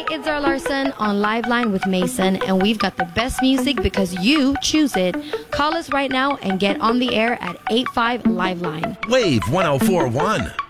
Hi, it's Zara Larson on Liveline with Mason, and we've got the best music because you choose it. Call us right now and get on the air at 85 Liveline. Wave 1041.